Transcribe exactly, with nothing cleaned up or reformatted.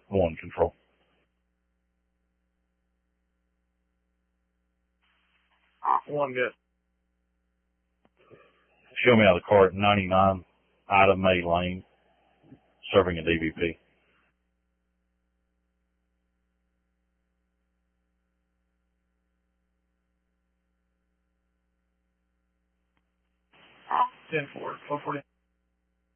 One control. One good. Show me out of the car at ninety-nine Ida May Lane, serving a D V P. ten four, twelve forty.